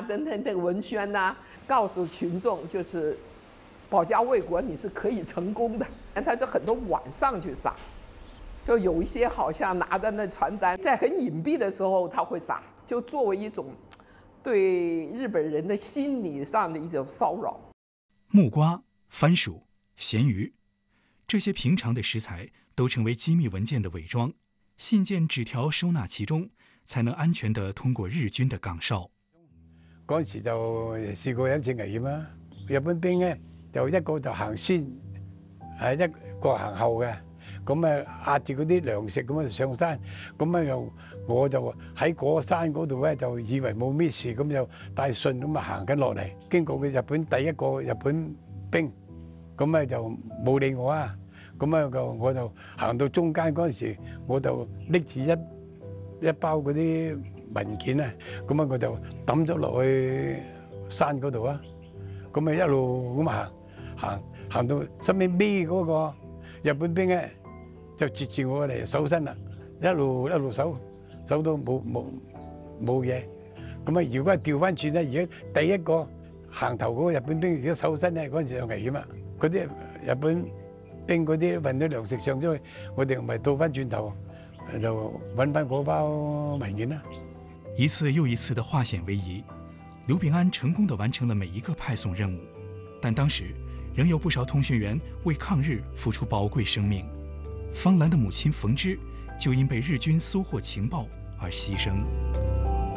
等等的文宣呐，告诉群众就是保家卫国你是可以成功的。他就很多晚上去撒，就有一些好像拿着那传单，在很隐蔽的时候他会撒，就作为一种对日本人的心理上的一种骚扰。 木瓜、番薯、咸鱼，这些平常的食材都成为机密文件的伪装，信件、纸条收纳其中，才能安全地通過日軍的崗哨。 嗰時就試過有一次危險啦，日本兵咧就一個就行先，一個行後嘅，咁壓住嗰啲糧食咁上山，咁我就喺嗰山嗰度咧就以為冇咩事，咁就帶信咁行緊落嚟，經過佢日本第一個日本兵，咁就冇理我啊，咁我就行到中間嗰陣時，我就拎住一包嗰啲文件啊，咁我就抌咗落去山嗰度啊，咁一路咁行到身邊尾嗰個日本兵咧就截住我嚟搜身啦，一路搜到冇嘢，咁如果係調翻轉咧，而家第一個行頭嗰個日本兵如果搜身咧，嗰陣時就危險啦，嗰啲日本兵嗰啲運咗糧食上咗去，我哋咪倒翻轉頭就揾翻嗰包文件啦。 一次又一次的化险为夷，刘秉安成功地完成了每一个派送任务，但当时仍有不少通讯员为抗日付出宝贵生命。方兰的母亲冯芝就因被日军搜获情报而牺牲。